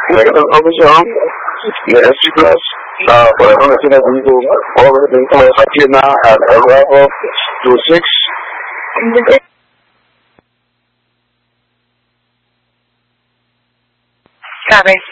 Negative opposition. Yes, plus. Por ejemplo, tiene conmigo, ahora que tengo aquí en el grado 26. Copy.